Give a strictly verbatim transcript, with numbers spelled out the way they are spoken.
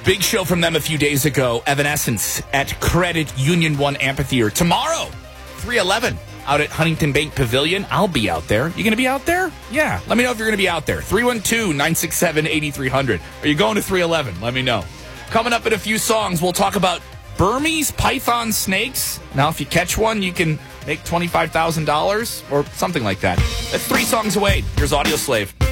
Big show from them a few days ago. Evanescence at Credit Union One Amphitheater. Tomorrow, three eleven out at Huntington Bank Pavilion. I'll be out there. You going to be out there? Yeah. Let me know if you're going to be out there. three one two, nine six seven, eight three zero zero. Are you going to three eleven? Let me know. Coming up in a few songs, we'll talk about Burmese python snakes. Now, if you catch one, you can make twenty-five thousand dollars or something like that. That's three songs away. Here's Audio Slave.